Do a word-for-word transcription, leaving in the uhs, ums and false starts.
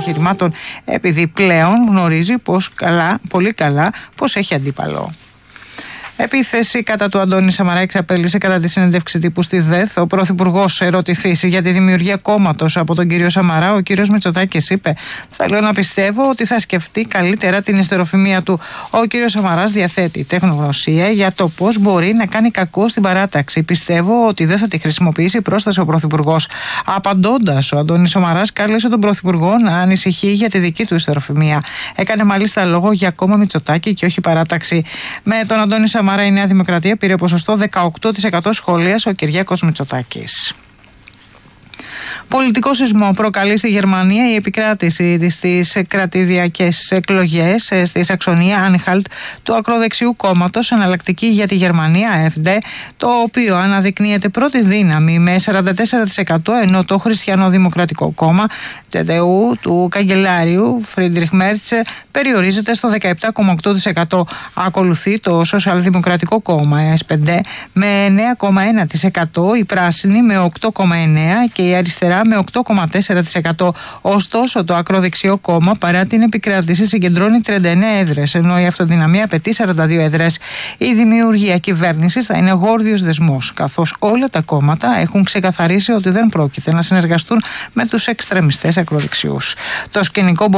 επιχειρημάτων, επειδή πλέον γνωρίζει πως καλά, πολύ καλά πως έχει αντίπαλο. Επίθεση κατά του Αντώνη Σαμαρά εξαπέλυσε κατά τη συνέντευξη τύπου στη ΔΕΘ. Ο Πρωθυπουργός ερωτηθήσει για τη δημιουργία κόμματος από τον κύριο Σαμαρά. Ο κύριος Μητσοτάκης είπε: θέλω να πιστεύω ότι θα σκεφτεί καλύτερα την ιστεροφημία του. Ο κύριος Σαμαράς διαθέτει τεχνογνωσία για το πώς μπορεί να κάνει κακό στην παράταξη. Πιστεύω ότι δεν θα τη χρησιμοποιήσει, πρόσθεσε ο Πρωθυπουργός. Απαντώντας, ο Αντώνης Σαμαράς κάλεσε τον Πρωθυπουργό να ανησυχεί για τη δική του ιστεροφημία. Έκανε μάλιστα λόγο για κόμμα Μητσοτάκη και όχι παράταξη. Με τον Αντώνη Σαμαρά η Νέα Δημοκρατία πήρε ποσοστό δεκαοκτώ τοις εκατό σχολίασε ο Κυριάκος Μητσοτάκης. Πολιτικό σεισμό προκαλεί στη Γερμανία η επικράτηση στις κρατηδιακές εκλογές στη Σαξονία Άνχαλτ του ακροδεξιού κόμματος Εναλλακτική για τη Γερμανία, AfD, το οποίο αναδεικνύεται πρώτη δύναμη με σαράντα τέσσερα τοις εκατό, ενώ το Χριστιανοδημοκρατικό κόμμα τζι ντι γιου του καγκελάριου Φρίντριχ Μέρτς περιορίζεται στο δεκαεπτά κόμμα οκτώ τοις εκατό. Ακολουθεί το Σοσιαλδημοκρατικό κόμμα ες πι ντι με εννέα κόμμα ένα τοις εκατό, η Πράσινη με οκτώ κόμμα εννέα τοις εκατό και η Αριστερά με οκτώ κόμμα τέσσερα τοις εκατό. Ωστόσο, το ακροδεξιό κόμμα, παρά την επικράτηση, συγκεντρώνει τριάντα εννέα έδρες, ενώ η Αυτοδυναμία απαιτεί σαράντα δύο έδρες. Η δημιουργία κυβέρνησης θα είναι γόρδιος δεσμός, καθώς όλα τα κόμματα έχουν ξεκαθαρίσει ότι δεν πρόκειται να συνεργαστούν με τους εξτρεμιστές ακροδεξιούς. Το σκηνικό